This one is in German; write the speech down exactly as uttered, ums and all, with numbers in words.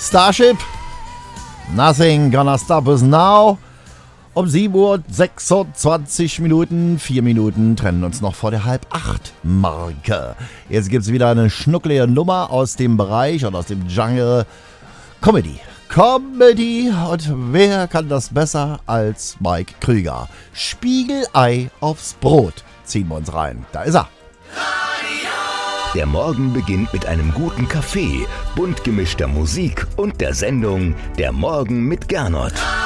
Starship, Nothing Gonna Stop Us Now. Um sieben Uhr sechsundzwanzig Minuten, vier Minuten trennen uns noch vor der halb acht Marke. Jetzt gibt es wieder eine schnucklige Nummer aus dem Bereich oder aus dem Genre Comedy. Comedy, und wer kann das besser als Mike Krüger? Spiegelei aufs Brot ziehen wir uns rein. Da ist er. Der Morgen beginnt mit einem guten Kaffee, bunt gemischter Musik und der Sendung Der Morgen mit Gernot.